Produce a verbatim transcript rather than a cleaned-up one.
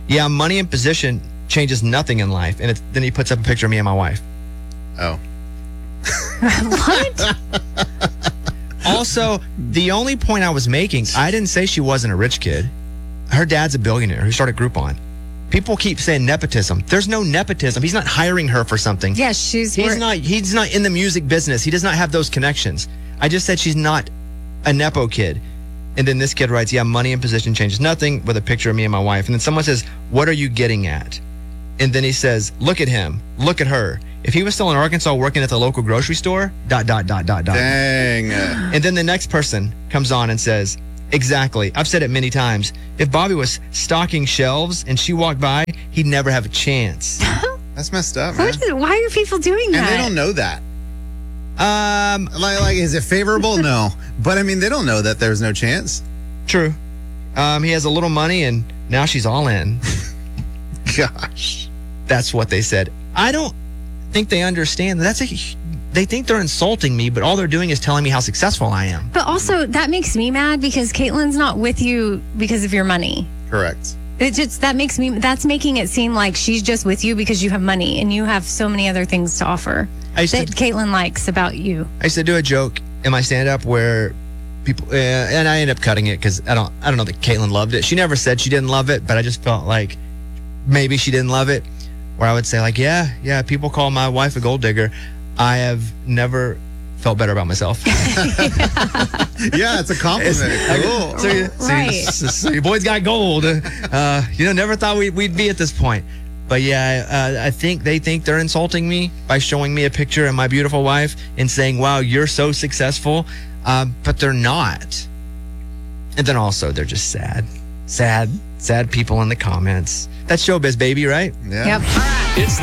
Yeah, money and position changes nothing in life. And it, then he puts up a picture of me and my wife. Oh. What? Also, the only point I was making, I didn't say she wasn't a rich kid. Her dad's a billionaire who started Groupon. People keep saying nepotism. There's no nepotism. He's not hiring her for something. Yeah, she's... He's not He's not in the music business. He does not have those connections. I just said she's not a nepo kid. And then this kid writes, yeah, money and position changes nothing, with a picture of me and my wife. And then someone says, what are you getting at? And then he says, look at him. Look at her. If he was still in Arkansas working at the local grocery store, dot, dot, dot, dot, dot. Dang. And then the next person comes on and says, exactly. I've said it many times. If Bobby was stocking shelves and she walked by, he'd never have a chance. That's messed up, man. What is, why are people doing that? And they don't know that. Um, Like, like, is it favorable? No. But, I mean, they don't know that there's no chance. True. Um, he has a little money and now she's all in. Gosh. That's what they said. I don't think they understand. That's a... They think they're insulting me, but all they're doing is telling me how successful I am. But also, that makes me mad because Caitlin's not with you because of your money. Correct. It just, that makes me, that's making it seem like she's just with you because you have money and you have so many other things to offer I used that to, Caitlin likes about you. I used to do a joke in my stand-up where people, uh, and I ended up cutting it because I don't, I don't know that Caitlin loved it. She never said she didn't love it, but I just felt like maybe she didn't love it. Where I would say like, yeah, yeah, people call my wife a gold digger. I have never felt better about myself. Yeah, it's a compliment. Cool. So, you- so, you- Right. so, so your boy's got gold. Uh, you know, never thought we'd, we'd be at this point. But yeah, uh, I think they think they're insulting me by showing me a picture of my beautiful wife and saying, wow, you're so successful. Uh, but they're not. And then also, they're just sad. Sad, sad people in the comments. That's showbiz, baby, right? Yeah. Yep. It's